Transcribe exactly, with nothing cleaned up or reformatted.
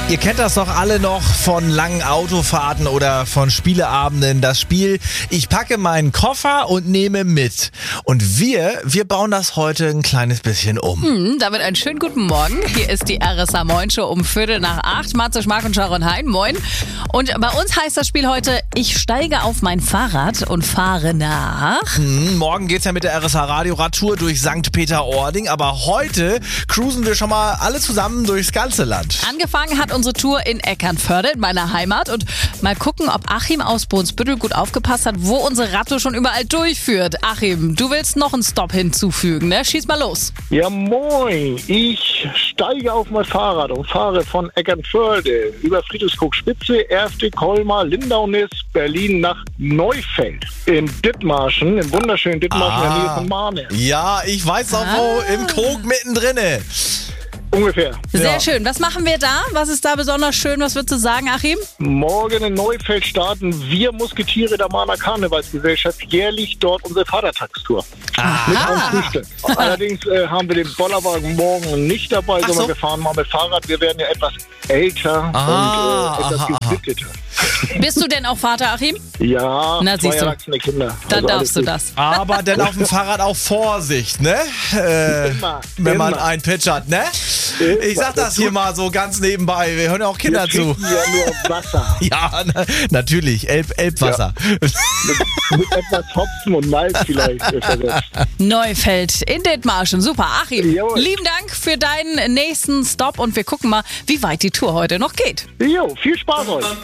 Ihr kennt das doch alle noch von langen Autofahrten oder von Spieleabenden. Das Spiel, ich packe meinen Koffer und nehme mit. Und wir, wir bauen das heute ein kleines bisschen um. Hm, damit einen schönen guten Morgen. Hier ist die R S A Moin Show um Viertel nach acht. Matze Schmark und Sharon Hein, moin. Und bei uns heißt das Spiel heute, ich steige auf mein Fahrrad und fahre nach... Hm, morgen geht's ja mit der R S A Radio-Radtour durch Sankt Peter-Ording. Aber heute cruisen wir schon mal alle zusammen durchs ganze Land. Angefangen hat unsere Tour in Eckernförde, in meiner Heimat. Und mal gucken, ob Achim aus Brunsbüttel gut aufgepasst hat, wo unsere Radtour schon überall durchführt. Achim, du willst noch einen Stop hinzufügen, ne? Schieß mal los. Ja, moin. Ich steige auf mein Fahrrad und fahre von Eckernförde über Friedrichskoog-Spitze, Erfte, Colmar, Lindaunis, Berlin nach Neufeld. In Dithmarschen, im wunderschönen Dithmarschen in der Nähe von Mahne. Ja, ich weiß auch wo, im Krog mittendrin. Ungefähr. Sehr Ja. schön. Was machen wir da? Was ist da besonders schön? Was würdest du sagen, Achim? Morgen in Neufeld starten wir Musketiere der Mahner Karnevalsgesellschaft jährlich dort unsere Vatertagstour. Mit einem Frühstück. Allerdings äh, haben wir den Bollerwagen morgen nicht dabei, Ach sondern so. wir fahren mal mit Fahrrad. Wir werden ja etwas älter Ah, und äh, etwas aha, aha. gesitteter. Bist du denn auch Vater, Achim? Ja, Na, zwei siehst du. erwachsene Kinder. Dann Also darfst alles du gut. das. Aber dann auf dem Fahrrad auch Vorsicht, ne? Äh, Immer, wenn man immer. einen Pitch hat, ne? Immer. Ich sag das hier mal so ganz nebenbei. Wir hören ja auch Kinder Wir zu. trinken ja nur Wasser. Ja, na, natürlich. Elb, Elbwasser. mit, mit etwas Hopfen und Malz vielleicht äh, versetzt. Neufeld in Dithmarschen. Super, Achim. Jawohl. Lieben Dank für deinen nächsten Stop und wir gucken mal, wie weit die Tour heute noch geht. Jo, viel Spaß euch.